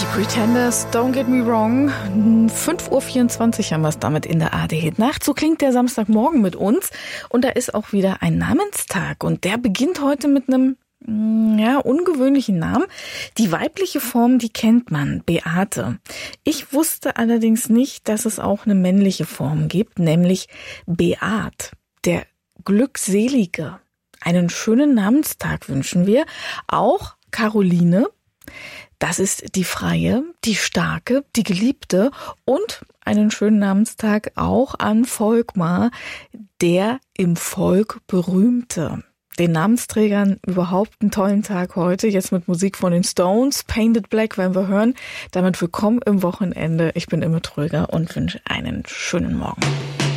Pretenders, Don't Get Me Wrong. 5:24 Uhr haben wir es damit in der ARD-Nacht. So klingt der Samstagmorgen mit uns. Und da ist auch wieder ein Namenstag. Und der beginnt heute mit einem ungewöhnlichen Namen. Die weibliche Form, die kennt man, Beate. Ich wusste allerdings nicht, dass es auch eine männliche Form gibt, nämlich Beat, der Glückselige. Einen schönen Namenstag wünschen wir. Auch Caroline, das ist die Freie, die Starke, die Geliebte, und einen schönen Namenstag auch an Volkmar, der im Volk Berühmte. Den Namensträgern überhaupt einen tollen Tag heute, jetzt mit Musik von den Stones. Painted Black werden wir hören. Damit willkommen im Wochenende. Ich bin Imme Tröger und wünsche einen schönen Morgen.